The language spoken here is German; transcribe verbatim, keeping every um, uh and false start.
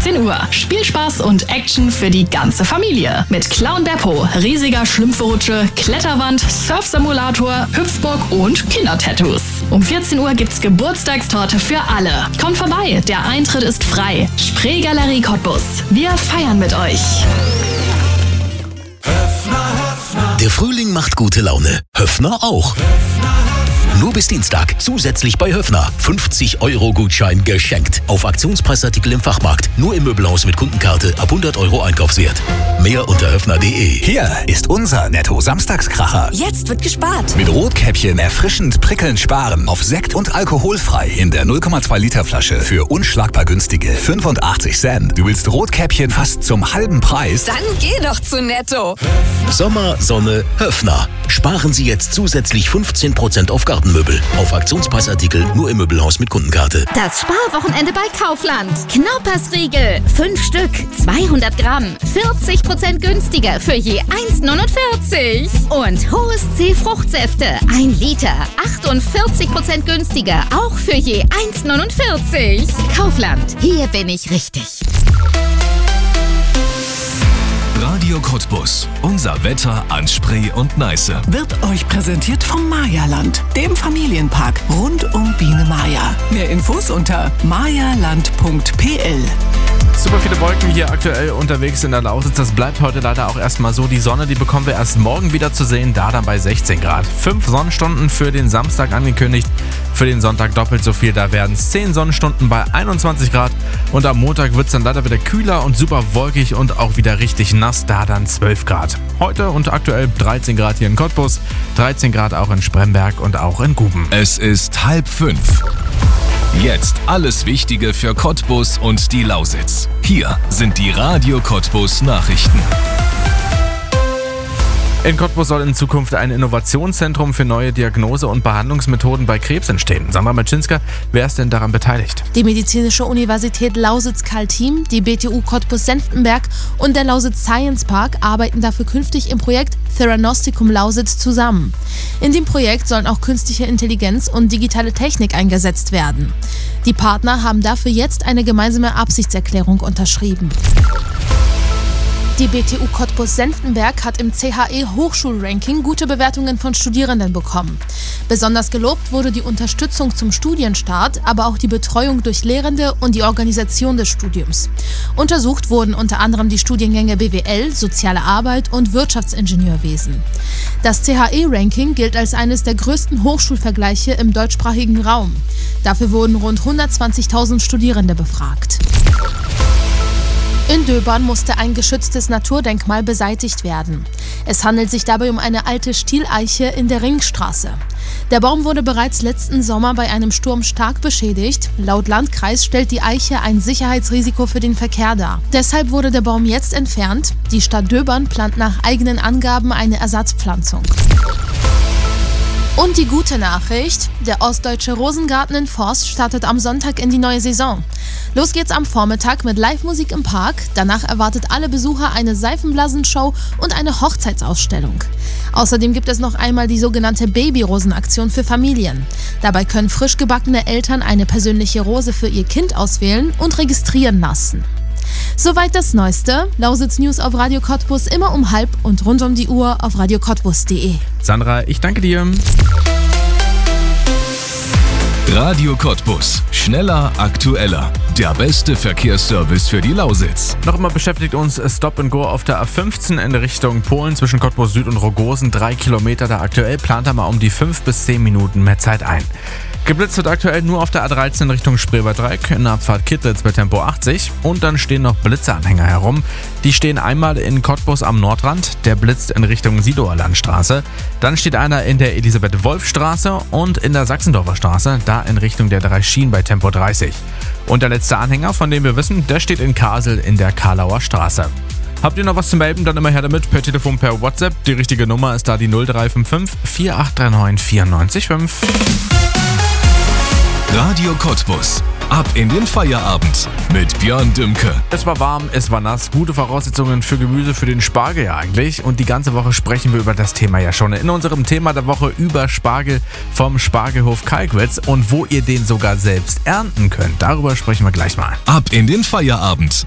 achtzehn Uhr. Spielspaß und Action für die ganze Familie. Mit Clown Beppo, riesiger Schlümpferrutsche, Kletterwand, Surfsimulator, Hüpfburg und Kindertattoos. Um vierzehn Uhr gibt's Geburtstagstorte für alle. Kommt vorbei, der Eintritt ist frei. Spreegalerie Cottbus. Wir feiern mit euch. Der Frühling macht gute Laune. Höffner auch. Nur bis Dienstag zusätzlich bei Höffner fünfzig Euro Gutschein geschenkt. Auf Aktionspreisartikel im Fachmarkt. Nur im Möbelhaus mit Kundenkarte ab hundert Euro Einkaufswert. Mehr unter höffner punkt de. Hier ist unser Netto-Samstagskracher. Jetzt wird gespart. Mit Rotkäppchen erfrischend prickelnd sparen auf Sekt und alkoholfrei in der null Komma zwei Liter Flasche für unschlagbar günstige fünfundachtzig Cent. Du willst Rotkäppchen fast zum halben Preis? Dann geh doch zu Netto. Sommer, Sonne, Höffner. Sparen Sie jetzt zusätzlich fünfzehn Prozent auf Gartenmöbel. Auf Aktionspreisartikel nur im Möbelhaus mit Kundenkarte. Das Sparwochenende bei Kaufland. Knaupersriegel, fünf Stück, zweihundert Gramm, vierzig Prozent günstiger für je eins neunundvierzig. Und Hohes C Fruchtsäfte, ein Liter, achtundvierzig Prozent günstiger, auch für je eins neunundvierzig. Kaufland, hier bin ich richtig. Radio Cottbus. Unser Wetter an Spree und Neiße. Wird euch präsentiert vom Mayaland, dem Familienpark rund um Biene Maya. Mehr Infos unter mayaland punkt p l. Super viele Wolken hier aktuell unterwegs in der Lausitz. Das bleibt heute leider auch erstmal so. Die Sonne, die bekommen wir erst morgen wieder zu sehen, da dann bei sechzehn Grad. Fünf Sonnenstunden für den Samstag angekündigt. Für den Sonntag doppelt so viel, da werden es zehn Sonnenstunden bei einundzwanzig Grad. Und am Montag wird es dann leider wieder kühler und super wolkig und auch wieder richtig nass, da dann zwölf Grad. Heute und aktuell dreizehn Grad hier in Cottbus, dreizehn Grad auch in Spremberg und auch in Guben. Es ist halb fünf. Jetzt alles Wichtige für Cottbus und die Lausitz. Hier sind die Radio Cottbus Nachrichten. In Cottbus soll in Zukunft ein Innovationszentrum für neue Diagnose- und Behandlungsmethoden bei Krebs entstehen. Sandra Metschinska, wer ist denn daran beteiligt? Die Medizinische Universität Lausitz-Kaltim, die B T U Cottbus-Senftenberg und der Lausitz Science Park arbeiten dafür künftig im Projekt Theranosticum Lausitz zusammen. In dem Projekt sollen auch künstliche Intelligenz und digitale Technik eingesetzt werden. Die Partner haben dafür jetzt eine gemeinsame Absichtserklärung unterschrieben. Die B T U Cottbus-Senftenberg hat im C H E-Hochschulranking gute Bewertungen von Studierenden bekommen. Besonders gelobt wurde die Unterstützung zum Studienstart, aber auch die Betreuung durch Lehrende und die Organisation des Studiums. Untersucht wurden unter anderem die Studiengänge B W L, Soziale Arbeit und Wirtschaftsingenieurwesen. Das C H E-Ranking gilt als eines der größten Hochschulvergleiche im deutschsprachigen Raum. Dafür wurden rund hundertzwanzigtausend Studierende befragt. In Döbern musste ein geschütztes Naturdenkmal beseitigt werden. Es handelt sich dabei um eine alte Stieleiche in der Ringstraße. Der Baum wurde bereits letzten Sommer bei einem Sturm stark beschädigt. Laut Landkreis stellt die Eiche ein Sicherheitsrisiko für den Verkehr dar. Deshalb wurde der Baum jetzt entfernt. Die Stadt Döbern plant nach eigenen Angaben eine Ersatzpflanzung. Und die gute Nachricht, der Ostdeutsche Rosengarten in Forst startet am Sonntag in die neue Saison. Los geht's am Vormittag mit Live-Musik im Park. Danach erwartet alle Besucher eine Seifenblasenshow und eine Hochzeitsausstellung. Außerdem gibt es noch einmal die sogenannte Babyrosenaktion für Familien. Dabei können frisch gebackene Eltern eine persönliche Rose für ihr Kind auswählen und registrieren lassen. Soweit das Neueste. Lausitz News auf Radio Cottbus immer um halb und rund um die Uhr auf radio cottbus punkt de. Sandra, ich danke dir. Radio Cottbus. Schneller, aktueller. Der beste Verkehrsservice für die Lausitz. Noch immer beschäftigt uns Stop and Go auf der A fünfzehn in Richtung Polen zwischen Cottbus Süd und Rogosen. Drei Kilometer da aktuell. Plant er mal um die fünf bis zehn Minuten mehr Zeit ein. Geblitzt wird aktuell nur auf der A dreizehn in Richtung Spreewaldreieck, in der Abfahrt Kittlitz bei Tempo achtzig. Und dann stehen noch Blitzeanhänger herum. Die stehen einmal in Cottbus am Nordrand, der blitzt in Richtung Sidower Landstraße. Dann steht einer in der Elisabeth-Wolf-Straße und in der Sachsendorfer Straße, da in Richtung der drei Schienen bei Tempo dreißig. Und der letzte Anhänger, von dem wir wissen, der steht in Kassel in der Karlauer Straße. Habt ihr noch was zu melden, dann immer her damit, per Telefon, per WhatsApp. Die richtige Nummer ist da die null drei fünf fünf vier acht drei neun vier neun fünf. Radio Cottbus. Ab in den Feierabend mit Björn Dümke. Es war warm, es war nass, gute Voraussetzungen für Gemüse, für den Spargel ja eigentlich. Und die ganze Woche sprechen wir über das Thema ja schon. In unserem Thema der Woche über Spargel vom Spargelhof Kalkwitz und wo ihr den sogar selbst ernten könnt. Darüber sprechen wir gleich mal. Ab in den Feierabend